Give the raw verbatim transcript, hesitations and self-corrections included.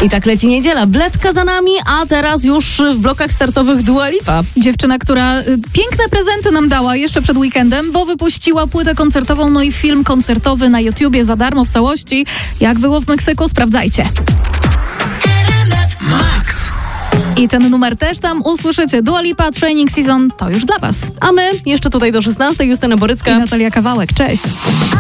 I tak leci niedziela. Bledka za nami, a teraz już w blokach startowych Dua Lipa. Dziewczyna, która y, piękne prezenty nam dała jeszcze przed weekendem, bo wypuściła płytę koncertową, no i film koncertowy na YouTubie za darmo w całości. Jak było w Meksyku? Sprawdzajcie. Max. I ten numer też tam usłyszycie. Dua Lipa, Training Season, to już dla was. A my jeszcze tutaj do szesnastej. Justyna Borycka. I Natalia Kawałek. Cześć.